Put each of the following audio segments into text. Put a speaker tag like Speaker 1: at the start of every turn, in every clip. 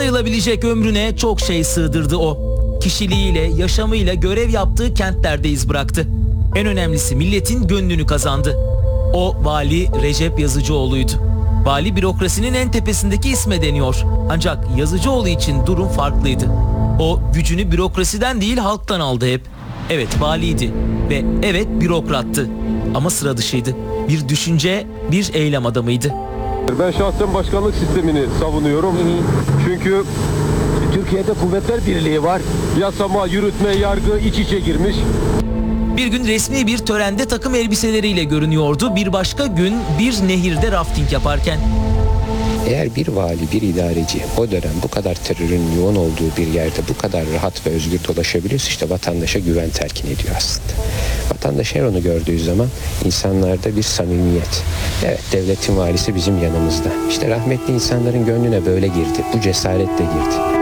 Speaker 1: sayılabilecek ömrüne çok şey sığdırdı o. Kişiliğiyle, yaşamıyla görev yaptığı kentlerde iz bıraktı. En önemlisi milletin gönlünü kazandı. O vali Recep Yazıcıoğlu'ydu. Vali bürokrasinin en tepesindeki isme deniyor. Ancak Yazıcıoğlu için durum farklıydı. O gücünü bürokrasiden değil halktan aldı hep. Evet valiydi ve evet bürokrattı. Ama sıra dışıydı. Bir düşünce, bir eylem adamıydı.
Speaker 2: Ben şahsen başkanlık sistemini savunuyorum. Çünkü
Speaker 3: Türkiye'de kuvvetler birliği var.
Speaker 2: yasama, yürütme, yargı iç içe girmiş.
Speaker 1: Bir gün resmi bir törende takım elbiseleriyle görünüyordu. Bir başka gün bir nehirde rafting yaparken.
Speaker 4: Eğer bir vali, bir idareci o dönem bu kadar terörün yoğun olduğu bir yerde bu kadar rahat ve özgür dolaşabiliyorsa işte vatandaşa güven telkin ediyor aslında. Vatandaş her onu gördüğü zaman insanlarda bir samimiyet. Evet, devletin valisi bizim yanımızda. İşte rahmetli insanların gönlüne böyle girdi. Bu cesaretle girdi.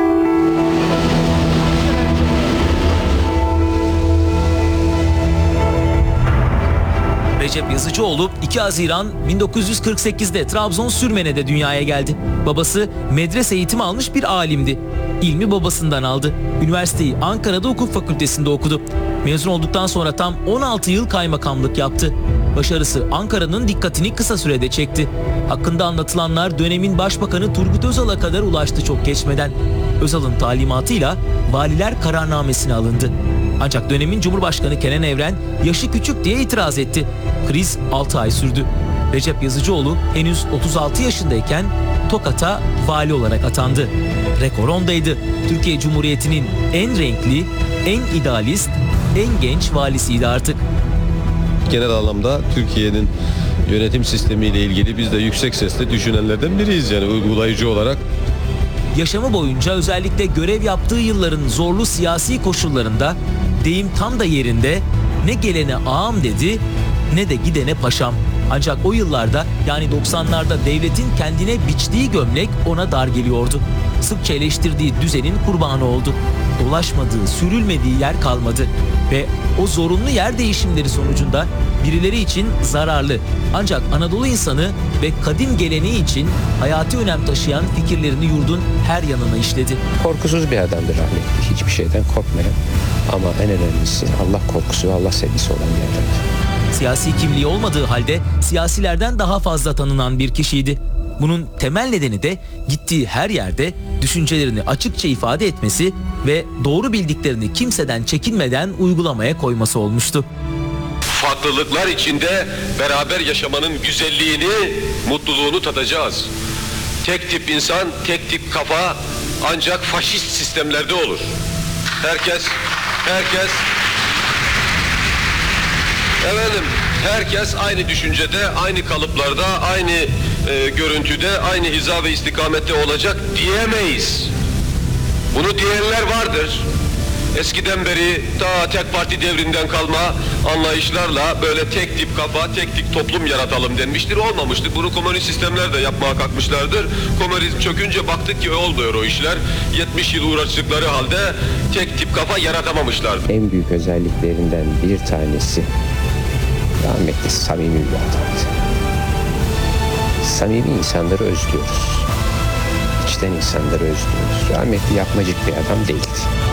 Speaker 1: Recep Yazıcıoğlu 2 Haziran 1948'de Trabzon Sürmene'de dünyaya geldi. Babası medrese eğitimi almış bir alimdi. İlmi babasından aldı. Üniversiteyi Ankara'da Hukuk Fakültesi'nde okudu. Mezun olduktan sonra tam 16 yıl kaymakamlık yaptı. Başarısı Ankara'nın dikkatini kısa sürede çekti. Hakkında anlatılanlar dönemin başbakanı Turgut Özal'a kadar ulaştı çok geçmeden. Özal'ın talimatıyla valiler kararnamesine alındı. Ancak dönemin Cumhurbaşkanı Kenan Evren yaşı küçük diye itiraz etti. Kriz 6 ay sürdü. Recep Yazıcıoğlu henüz 36 yaşındayken Tokat'a vali olarak atandı. Rekor ondaydı. Türkiye Cumhuriyeti'nin en renkli, en idealist, en genç valisiydi artık.
Speaker 2: Genel anlamda Türkiye'nin yönetim sistemiyle ilgili biz de yüksek sesle düşünenlerden biriyiz yani uygulayıcı olarak.
Speaker 1: Yaşamı boyunca özellikle görev yaptığı yılların zorlu siyasi koşullarında deyim tam da yerinde ne gelene ağam dedi ne de gidene paşam. Ancak o yıllarda yani 90'larda devletin kendine biçtiği gömlek ona dar geliyordu. Sıkça eleştirdiği düzenin kurbanı oldu. Dolaşmadığı, sürülmediği yer kalmadı. Ve o zorunlu yer değişimleri sonucunda birileri için zararlı ancak Anadolu insanı ve kadim geleneği için hayati önem taşıyan fikirlerini yurdun her yanına işledi.
Speaker 4: Korkusuz bir adamdı rahmetli. Hiçbir şeyden korkmayan ama en önemlisi Allah korkusu, Allah sevgisi olan bir adamdı.
Speaker 1: Siyasi kimliği olmadığı halde siyasilerden daha fazla tanınan bir kişiydi. Bunun temel nedeni de gittiği her yerde düşüncelerini açıkça ifade etmesi ve doğru bildiklerini kimseden çekinmeden uygulamaya koyması olmuştu.
Speaker 2: Farklılıklar içinde beraber yaşamanın güzelliğini, mutluluğunu tadacağız. Tek tip insan, tek tip kafa ancak faşist sistemlerde olur. Herkes aynı düşüncede, aynı kalıplarda, aynı görüntüde, aynı hiza ve istikamette olacak diyemeyiz. Bunu diyenler vardır. Eskiden beri ta tek parti devrinden kalma anlayışlarla böyle tek tip kafa, tek tip toplum yaratalım denmiştir. Olmamıştır. Bunu komünist sistemler de yapmaya kalkmışlardır. Komünizm çökünce baktık ki olmuyor o işler. 70 yıl uğraştıkları halde tek tip kafa yaratamamışlardı.
Speaker 4: En büyük özelliklerinden bir tanesi rahmetli samimi bir adamdı. Samimi insanları özlüyoruz. İçten insanları özlüyoruz. Rahmetli yapmacık bir adam değildi.